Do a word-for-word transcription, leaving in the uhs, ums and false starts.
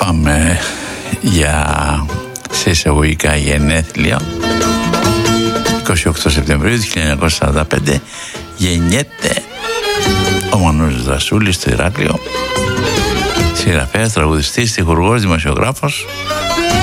πάμε για σε εισαγωγικά γενέθλια. είκοσι οκτώ Σεπτεμβρίου του χίλια εννιακόσια σαράντα πέντε γεννιέται ο Μανώλης Δρασούλης στο Ηράκλειο, συγγραφέας, τραγουδιστής, στιχουργός, δημοσιογράφος,